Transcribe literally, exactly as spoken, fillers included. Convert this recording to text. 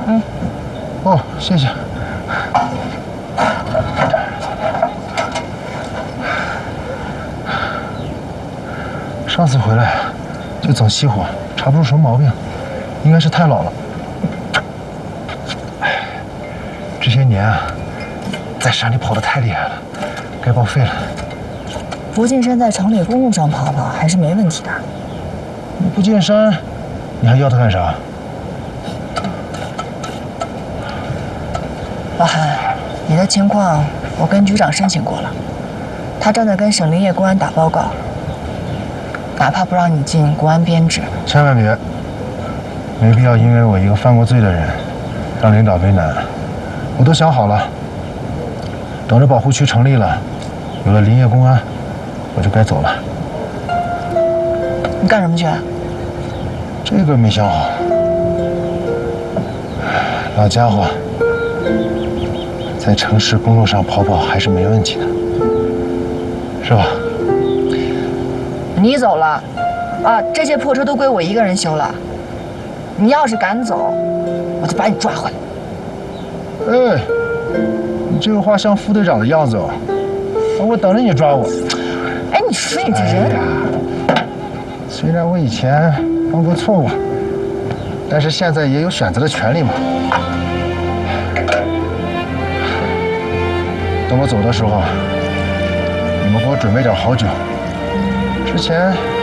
嗯。 哦，谢谢。上次回来就总熄火，查不出什么毛病，应该是太老了。哎，这些年啊，在山里跑得太厉害了，该报废了。 不进山在城里公路上跑跑还是没问题的。 你不进山，你还要它干啥？ 老韩，你的情况我跟局长申请过了，他正在跟省林业公安打报告。哪怕不让你进国安编制， 千万别，没必要因为我一个犯过罪的人，让领导为难。我都想好了，等着保护区成立了，有了林业公安，我就该走了。 你干什么去？ 这个没想好。老家伙，在城市公路上跑跑还是没问题的，是吧？ 你走了，啊，这些破车都归我一个人修了。你要是敢走，我就把你抓回来。 哎，你这个话像副队长的样子哦。我等着你抓我。 哎，你说你这人， 哎呀，虽然我以前犯过错误，但是现在也有选择的权利嘛。等我走的时候，你们给我准备点好酒。之前